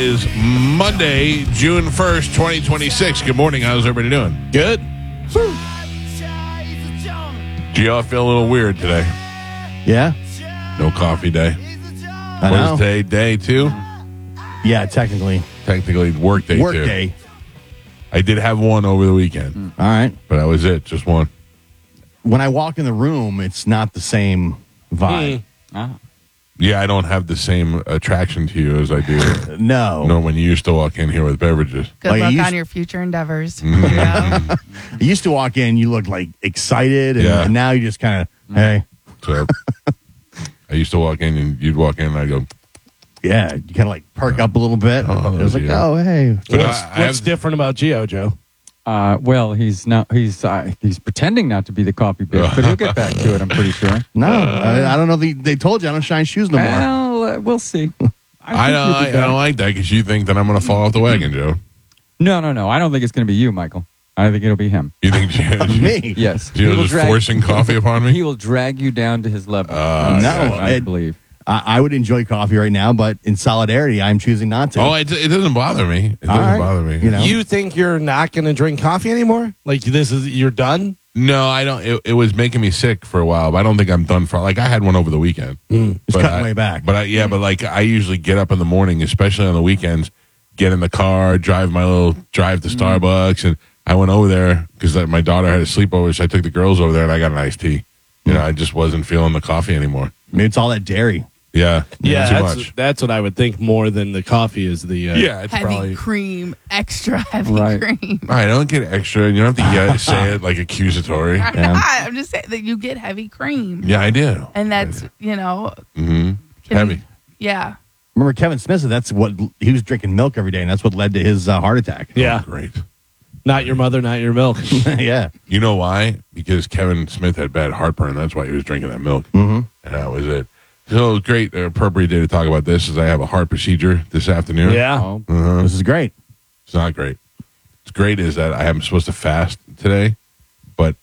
Is Monday, June 1st, 2026. Good morning. How's everybody doing? Good. Do y'all feel a little weird today? Yeah. No coffee day. I What know. is today? Day 2? Yeah, technically. Technically, work day 2. Day. I did have one over the weekend, All right. but that was it. Just one. When I walk in the room, it's not the same vibe. Yeah, I don't have the same attraction to you as I do. No. No, when you used to walk in here with beverages. Good Like, luck you on used- your future endeavors. I used to walk in, you looked like excited, and, Yeah. and now you just kind of, hey, So I used to walk in and you'd walk in and I'd go, yeah, you kind of like perk up a little bit. Oh, it was like, yeah. oh, hey. but What's different about Gio, Joe? Well, he's pretending not to be the coffee bitch, but he'll get back to it, I'm pretty sure. No, I don't know. They told you I don't shine shoes no more. Well, we'll see. I don't like that because you think that I'm going to fall off the wagon, Joe. No. I don't think it's going to be you, Michael. I think it'll be him. You think Me? Yes. Gio's just forcing coffee upon me? He will drag you down to his level. No, I believe. I would enjoy coffee right now, but in solidarity, I'm choosing not to. Oh, it doesn't bother me. It doesn't right. bother me. You know? You think you're not going to drink coffee anymore? Like you're done? No, I don't. It was making me sick for a while, but I don't think I'm done for. Like I had one over the weekend. It's But cutting way back. But but like I usually get up in the morning, especially on the weekends, get in the car, drive my little drive to Starbucks, and I went over there because my daughter had a sleepover, so I took the girls over there and I got an iced tea. You know, I just wasn't feeling the coffee anymore. Maybe it's all that dairy. Yeah, Yeah, too that's, much. that's what I would think more than the coffee is the. Yeah, it's Heavy probably. cream, extra heavy Right. cream. All right, don't get extra. You don't have to say it like accusatory. I'm not. I'm just saying that you get heavy cream. Yeah, I do. And that's, Mm-hmm. can- Heavy. Yeah. Remember Kevin Smith said that's what he was drinking milk every day, and that's what led to his heart attack. Yeah. Great. Not your mother, not your milk. Yeah. You know why? Because Kevin Smith had bad heartburn. That's why he was drinking that milk. Mm-hmm. And that was it. So great, appropriate day to talk about this is I have a heart procedure this afternoon. Yeah. Oh, This is great. It's not great. What's great is that I am supposed to fast today, but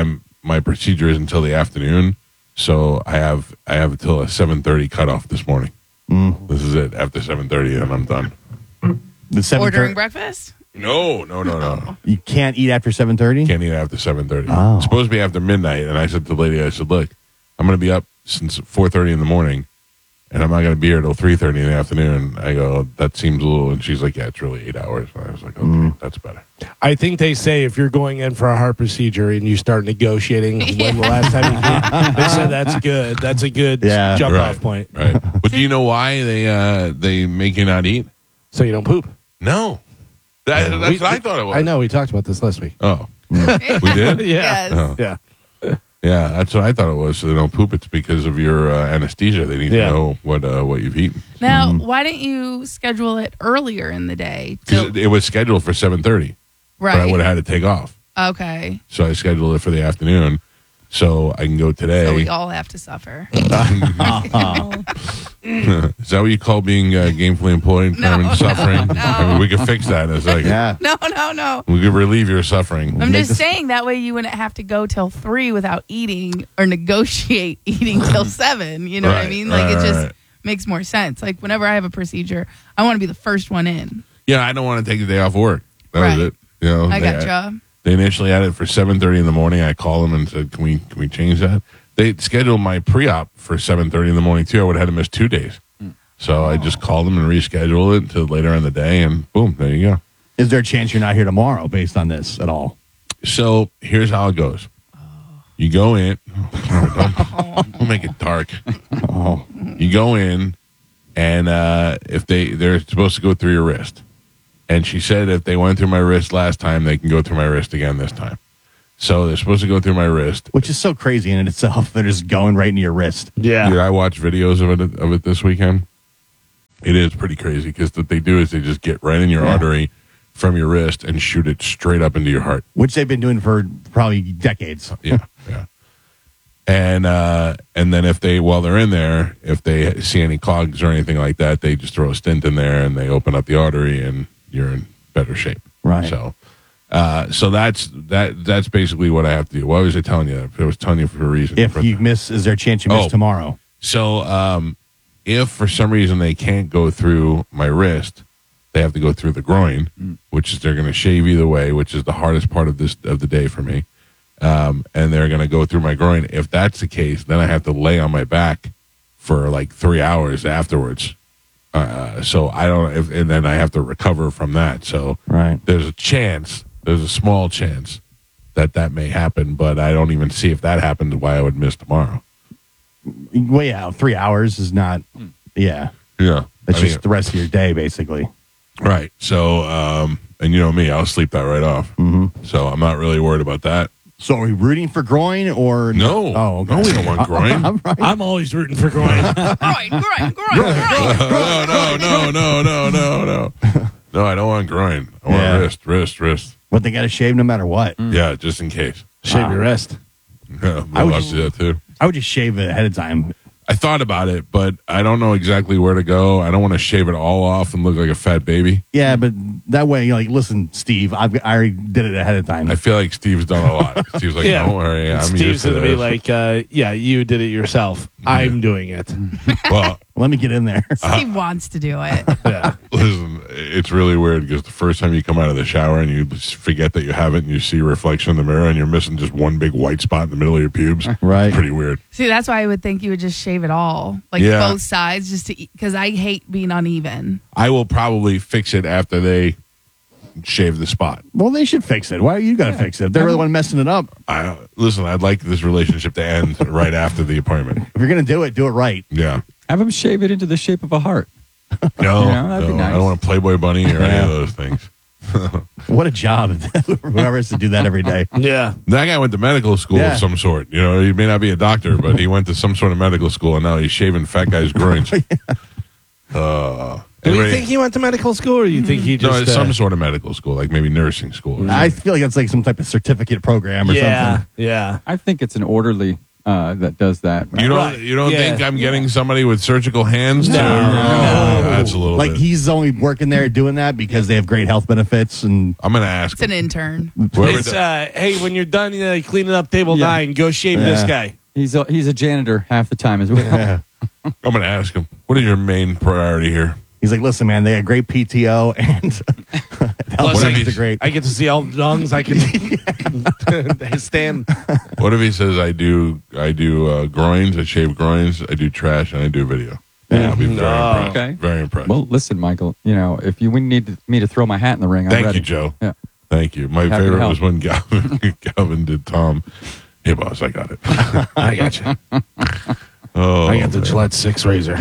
my procedure is until the afternoon. So I have until a 7:30 cutoff this morning. This is it. After 7:30, and I'm done. The 7:30 Ordering breakfast? No. You can't eat after 7:30. Can't eat after 7:30. Oh. It's supposed to be after midnight, and I said to the lady, I said, look, I'm going to be up since 4:30 in the morning, and I'm not going to be here till 3:30 in the afternoon. I go, that seems a little, and she's like, yeah, it's really 8 hours. And I was like, okay, that's better. I think they say if you're going in for a heart procedure and you start negotiating when the last time you did, they said that's good. That's a good Yeah. jump Right. off point. Right. But do you know why they make you not eat? So you don't poop. No. That's what I thought it was. I know. We talked about this last week. Oh. We did? Yeah. Yes. Oh. Yeah. Yeah, that's what I thought it was. So they don't poop. It's because of your anesthesia. They need to Yeah. know what you've eaten. Now, why didn't you schedule it earlier in the day? Because it was scheduled for 7:30, but I Right. would have had to take off. Okay. So I scheduled it for the afternoon, so I can go today. So we all have to suffer. Is that what you call being gainfully employed? No, I mean, suffering. no. I mean, we could fix that in a second. Yeah. No. We could relieve your suffering. I'm Make just this- saying that way you wouldn't have to go till 3 without eating or negotiate eating till 7. You know what I Right, mean? Like right, it just right. makes more sense. Like whenever I have a procedure, I want to be the first one in. Yeah, I don't want to take the day off work. That Right. was it. You know, I gotcha. They initially had it for 7:30 in the morning. I called them and said, "Can we change that?" They scheduled my pre-op for 7:30 in the morning too. I would have had to miss 2 days, so I just called them and rescheduled it to later in the day, and boom, there you go. Is there a chance you're not here tomorrow based on this at all? So here's how it goes. You go in. Don't make it dark. You go in, and if they're supposed to go through your wrist, and she said if they went through my wrist last time, they can go through my wrist again this time. So they're supposed to go through my wrist. Which is so crazy in itself. They're just going right into your wrist. Yeah. Dude, I watched videos of it this weekend. It is pretty crazy because what they do is they just get right in your artery from your wrist and shoot it straight up into your heart. Which they've been doing for probably decades. Yeah. And then while they're in there, if they see any clogs or anything like that, they just throw a stent in there and they open up the artery and you're in better shape. Right. So that's basically what I have to do. Why was I telling you that? I was telling you for a reason. If you miss, is there a chance you miss Oh. tomorrow? So if for some reason they can't go through my wrist, they have to go through the groin, which is they're going to shave either way, which is the hardest part of the day for me. And they're going to go through my groin. If that's the case, then I have to lay on my back for like 3 hours afterwards. So I don't, and then I have to recover from that. So Right. there's a small chance that may happen, but I don't even see if that happens why I would miss tomorrow. Well, yeah, 3 hours is not. Yeah, Yeah. that's I mean, just the rest of your day, basically. right. So, and you know me, I'll sleep that right off. Mm-hmm. So I'm not really worried about that. So, are we rooting for groin or No. Oh, okay. No, we don't want groin. I'm right. I'm always rooting for groin. Groin. No, I don't want groin. I want Yeah. wrist. But they got to shave no matter what. Yeah, just in case. Shave your wrist. Yeah, I would I'll just- do that too. I would just shave it ahead of time. I thought about it, but I don't know exactly where to go. I don't want to shave it all off and look like a fat baby. Yeah, but that way, you're like, listen, Steve, I already did it ahead of time. I feel like Steve's done a lot. Steve's like, Yeah. don't worry, I'm Steve's used to going to be this. like, yeah, you did it yourself. I'm doing it. Well, Let me get in there. Steve wants to do it. Yeah. listen, it's really weird because the first time you come out of the shower and you just forget that you have it and you see your reflection in the mirror and you're missing just one big white spot in the middle of your pubes. Right. Pretty weird. See, that's why I would think you would just shave it all, like Yeah. both sides, just to because I hate being uneven. I will probably fix it after they shave the spot. Well, they should fix it. Why are you going to fix it? If they're the one messing it up. Listen, I'd like this relationship to end right after the appointment. If you're going to do it right. Yeah. Have him shave it into the shape of a heart. No, Yeah, that'd be no, I nice. don't want a Playboy bunny or any Yeah. of those things. What a job. Whoever has to do that every day. Yeah. That guy went to medical school Yeah. of some sort. You know, he may not be a doctor, but he went to some sort of medical school, and now he's shaving fat guys' groins. Do you anyway, think he went to medical school, or you think he no, just it's some sort of medical school, like maybe nursing school. Or I feel like that's like some type of certificate program or yeah, something. yeah. I think it's an orderly that does that. You don't, Right. you don't Yeah. think I'm getting somebody with surgical hands? No. That's a little Like bit. he's only working there doing that because they have great health benefits and I'm going to ask It's an him. intern. Whoever It's, does- hey, when you're done cleaning up table Yeah. 9, go shave this Yeah. guy. He's a janitor half the time as well. yeah. I'm going to ask him, what is your main priority here? He's like, listen, man, they got great PTO and health Plus, benefits are great. I get to see all the lungs I can stand. What if he says I do groins, I shave groins, I do trash, and I do video? Yeah. I'll be very No. impressed. Okay. Very impressed. Well, listen, Michael. If you need me to throw my hat in the ring, I'm Thank ready. you, Joe. Yeah. Thank you. My Happy to favorite help. was when Galvin did Tom. Hey, boss, I got it. I got you. Oh, I got the man. Gillette 6 razor.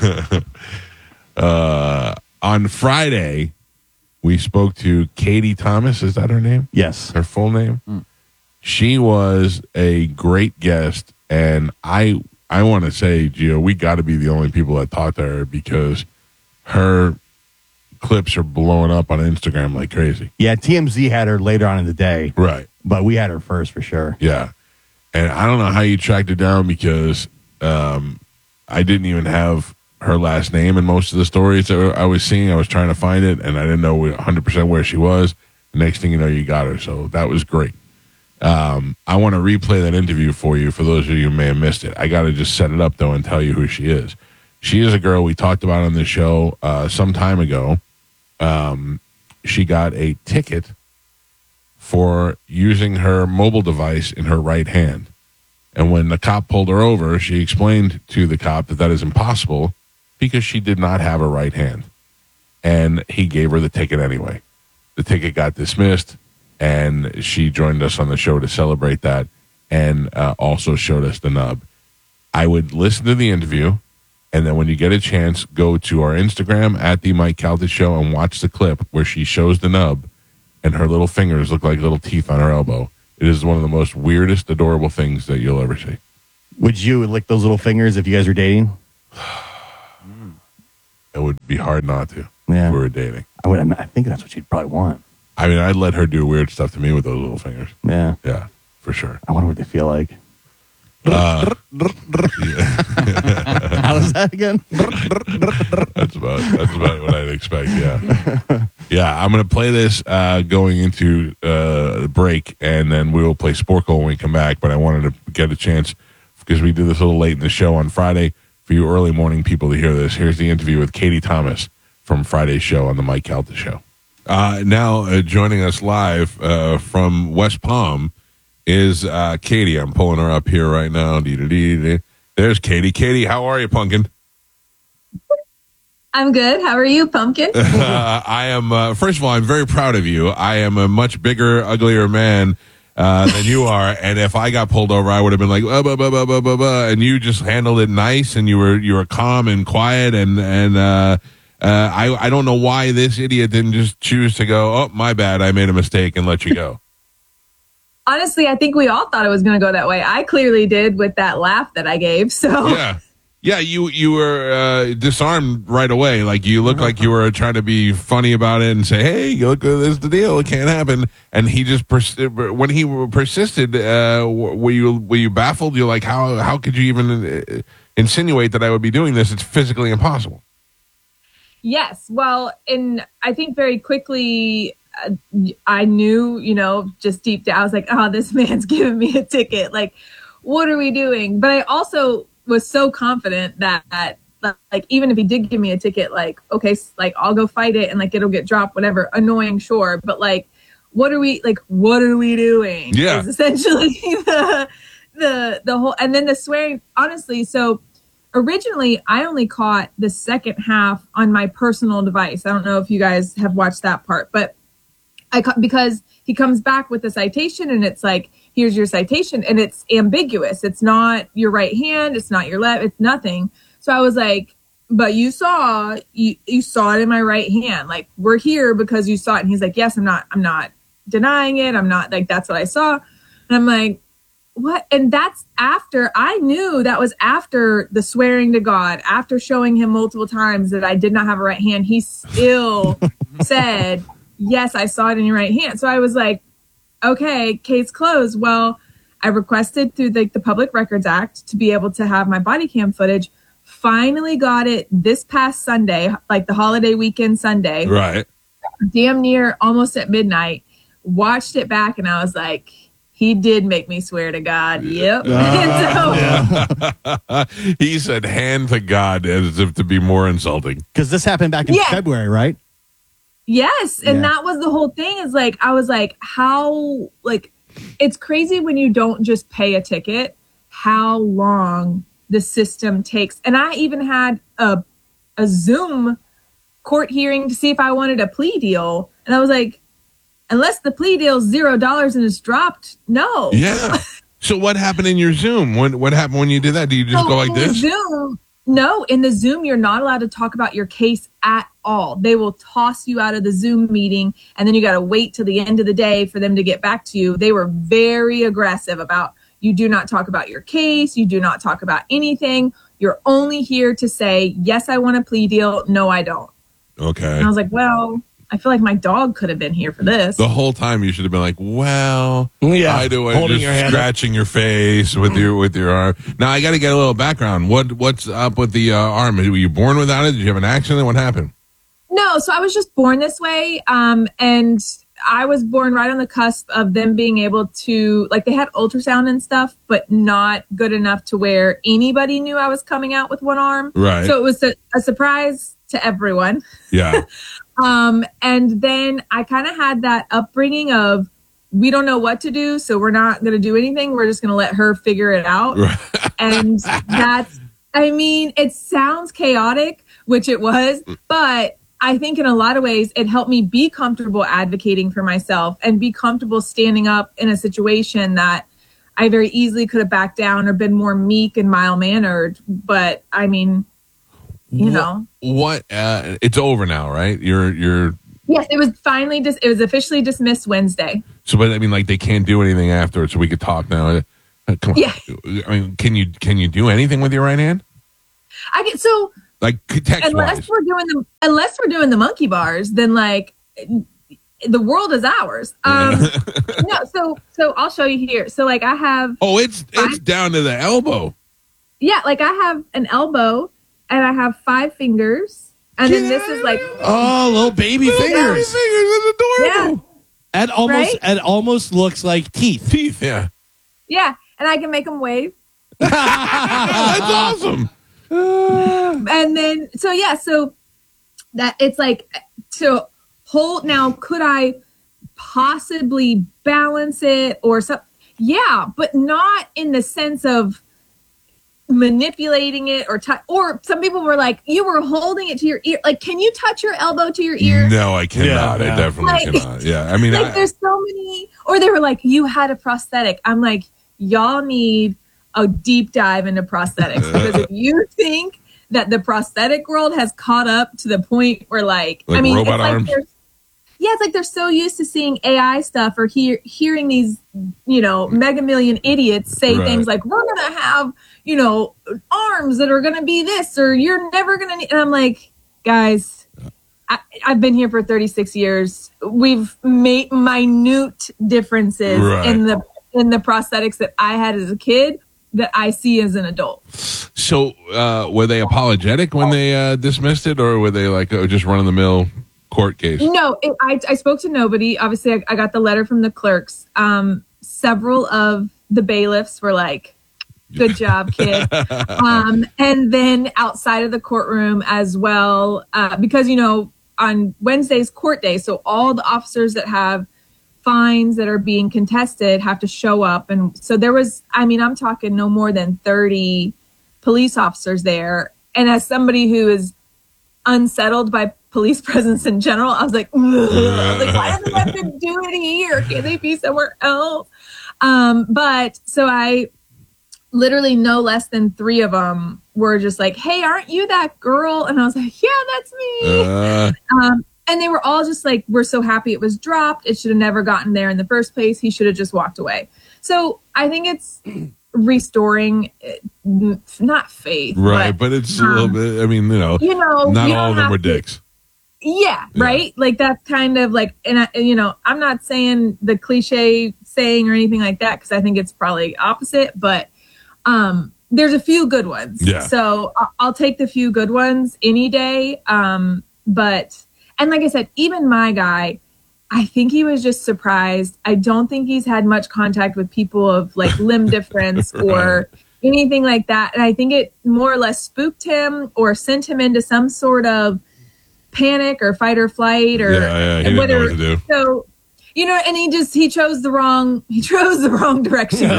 On Friday, we spoke to Katie Thomas. Is that her name? Yes. Her full name? She was a great guest, and I want to say, Gio, we got to be the only people that talked to her because her clips are blowing up on Instagram like crazy. Yeah, TMZ had her later on in the day, Right. but we had her first for sure. Yeah. And I don't know how you tracked it down because I didn't even have her last name in most of the stories that I was seeing. I was trying to find it, and I didn't know 100% where she was. The next thing you know, you got her. So that was great. I want to replay that interview for you, for those of you who may have missed it. I got to just set it up, though, and tell you who she is. She is a girl we talked about on this show some time ago. She got a ticket for using her mobile device in her right hand. And when the cop pulled her over, she explained to the cop that is impossible because she did not have a right hand. And he gave her the ticket anyway. The ticket got dismissed, and she joined us on the show to celebrate that and also showed us the nub. I would listen to the interview, and then when you get a chance, go to our Instagram at the Mike Calta Show and watch the clip where she shows the nub, and her little fingers look like little teeth on her elbow. It is one of the most weirdest, adorable things that you'll ever see. Would you lick those little fingers if you guys were dating? It would be hard not to Yeah. if we were dating. I think that's what she'd probably want. I mean, I'd let her do weird stuff to me with those little fingers. Yeah. Yeah, for sure. I wonder what they feel like. How was that again? That's about what I'd expect. Yeah, yeah. I'm gonna play this going into the break, and then we will play Sporkle when we come back. But I wanted to get a chance because we did this a little late in the show on Friday for you early morning people to hear this. Here's the interview with Katie Thomas from Friday's show on the Mike Calta Show. Now joining us live from West Palm is Katie. I'm pulling her up here right now. There's Katie. Katie, how are you, Pumpkin? I'm good. How are you, Pumpkin? I am, first of all, I'm very proud of you. I am a much bigger, uglier man than you are. And if I got pulled over, I would have been like, and you just handled it nice, and you were calm and quiet. And I don't know why this idiot didn't just choose to go, oh, my bad, I made a mistake, and let you go. Honestly, I think we all thought it was going to go that way. I clearly did with that laugh that I gave. So yeah, you were disarmed right away. Like you looked like you were trying to be funny about it and say, "Hey, look, this is the deal. It can't happen." And he just when he persisted. Were you baffled? You're like, how could you even insinuate that I would be doing this? It's physically impossible. Yes. Well, and I think very quickly I knew, just deep down, I was like, oh, this man's giving me a ticket. Like, what are we doing? But I also was so confident that like, even if he did give me a ticket, like, okay, like I'll go fight it and like, it'll get dropped, whatever, annoying. Sure. But like, what are we doing? Yeah. Is essentially the whole, and then the swearing, honestly. So originally I only caught the second half on my personal device. I don't know if you guys have watched that part, but because he comes back with the citation and it's like, here's your citation, and it's ambiguous. It's not your right hand. It's not your left. It's nothing. So I was like, but you saw it in my right hand. Like, we're here because you saw it. And he's like, yes, I'm not denying it. I'm not, like, that's what I saw. And I'm like, what? And that's after I knew that was after the swearing to God, after showing him multiple times that I did not have a right hand. He still said, yes, I saw it in your right hand. So I was like, okay, case closed. Well, I requested through the Public Records Act to be able to have my body cam footage. Finally got it this past Sunday, like the holiday weekend Sunday. Right. Damn near almost at midnight. Watched it back and I was like, he did make me swear to God. Yep. He said hand to God as if to be more insulting. Because this happened back in February, right? Yes. And that was the whole thing, is like, I was like, how, like, it's crazy when you don't just pay a ticket, how long the system takes. And I even had a Zoom court hearing to see if I wanted a plea deal. And I was like, unless the plea deal is $0 and it's dropped, no. Yeah. So what happened in your Zoom? What happened when you did that? Do you just go like this? No, in the Zoom, you're not allowed to talk about your case at all. They will toss you out of the Zoom meeting, and then you got to wait till the end of the day for them to get back to you. They were very aggressive about, you do not talk about your case. You do not talk about anything. You're only here to say, yes, I want a plea deal. No, I don't. Okay. And I was like, well, I feel like my dog could have been here for this. The whole time you should have been like, well, I do it, holding just your hand scratching your face with your arm. Now I got to get a little background. What's up with the arm? Were you born without it? Did you have an accident? What happened? No, so I was just born this way, and I was born right on the cusp of them being able to, like, they had ultrasound and stuff, but not good enough to where anybody knew I was coming out with one arm. Right. So it was a surprise to everyone. Yeah. And then I kind of had that upbringing of, we don't know what to do, so we're not going to do anything. We're just going to let her figure it out. Right. And that's, I mean, it sounds chaotic, which it was, but I think in a lot of ways it helped me be comfortable advocating for myself and be comfortable standing up in a situation that I very easily could have backed down or been more meek and mild-mannered. But I mean, you know, what? It's over now, right? You're. Yes, it was finally it was officially dismissed Wednesday. So, but I mean, like, they can't do anything afterwards, so we could talk now. Come on. Yeah. I mean, can you do anything with your right hand? I get so. Like, text Unless we're doing the monkey bars, then like the world is ours. No, so I'll show you here. So like I have. Oh, it's down to the elbow. Yeah, like I have an elbow and I have 5 fingers, and then this is like little baby fingers. That's adorable. Yeah. It almost looks like teeth. Teeth, yeah. Yeah, and I can make them wave. That's awesome. And then so that it's like to hold. Now, could I possibly balance it or something? Yeah, but not in the sense of manipulating it or some people were like, you were holding it to your ear. Like, can you touch your elbow to your ear? No, I cannot. Yeah, I definitely cannot. Yeah, I mean, like there's so many. Or they were like, you had a prosthetic. I'm like, y'all need a deep dive into prosthetics, because if you think that the prosthetic world has caught up to the point where I mean, robot arms. It's like they're so used to seeing AI stuff or hearing these, mega million idiots say things like, we're going to have, arms that are going to be this, or you're never going to need. And I'm like, guys, I've been here for 36 years. We've made minute differences in the prosthetics that I had as a kid that I see as an adult. So were they apologetic when they dismissed it, or were they like just run of the mill court case? No, I spoke to nobody. Obviously, I got the letter from the clerks. Several of the bailiffs were like, good job, kid. And then outside of the courtroom as well, because, on Wednesday's court day, so all the officers that have fines that are being contested have to show up. And so there was, I'm talking no more than 30 police officers there. And as somebody who is unsettled by police presence in general, I was like, why do they have to do it here? Can they be somewhere else? But so I literally no less than 3 of them were just like, hey, aren't you that girl? And I was like, yeah, that's me. And they were all just like, we're so happy it was dropped. It should have never gotten there in the first place. He should have just walked away. So I think it's restoring, not faith. Right. But it's a little bit, not all of them were dicks. Yeah, right? Like that's kind of like, and I'm not saying the cliche saying or anything like that, because I think it's probably opposite, but there's a few good ones. Yeah. So I'll take the few good ones any day. And like I said, even my guy, I think he was just surprised. I don't think he's had much contact with people of like limb difference or anything like that. And I think it more or less spooked him or sent him into some sort of panic or fight or flight or he didn't know what to do. So, and he chose the wrong direction.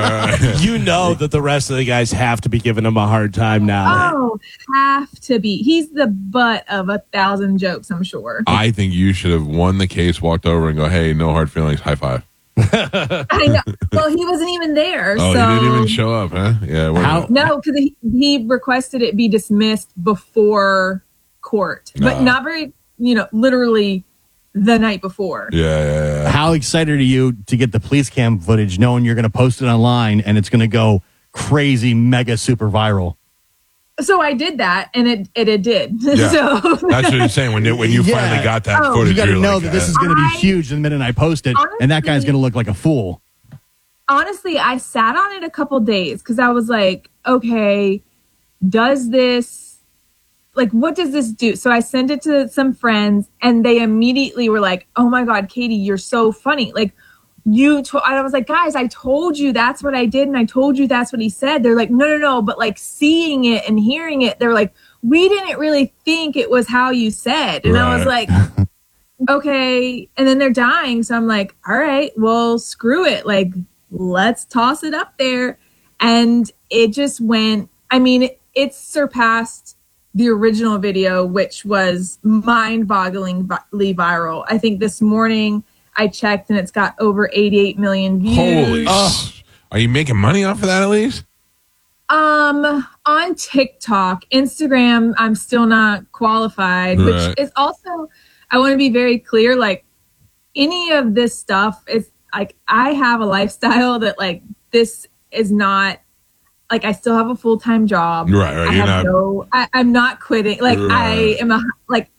That the rest of the guys have to be giving him a hard time now. Oh, have to be. He's the butt of 1,000 jokes, I'm sure. I think you should have won the case, walked over and go, hey, no hard feelings, high five. I know. Well, he wasn't even there. Oh, so. He didn't even show up, huh? Yeah. No, because he requested it be dismissed before court, but not very, literally the night before. Yeah. How excited are you to get the police cam footage, knowing you're going to post it online and it's going to go crazy, mega, super viral? So I did that, and it did. Yeah. So that's what you're saying. When you finally got that footage, you got to know like, that this is going to be huge the minute I post it, honestly, and that guy's going to look like a fool. Honestly, I sat on it a couple days because I was like, okay, what does this do? So I sent it to some friends, and they immediately were like, oh my God, Katie, you're so funny. Like, I was like, guys, I told you that's what I did, and I told you that's what he said. They're like, no. But like seeing it and hearing it, they're like, we didn't really think it was how you said. And I was like, okay. And then they're dying. So I'm like, all right, well, screw it. Like, let's toss it up there. And it just went, it surpassed the original video, which was mind-bogglingly viral. I think this morning I checked and it's got over 88 million views. Holy Are you making money off of that at least? On TikTok, Instagram, I'm still not qualified, which is also, I want to be very clear, like any of this stuff is like, I have a lifestyle that like, this is not like, I still have a full-time job. Right. I'm not quitting. Like I am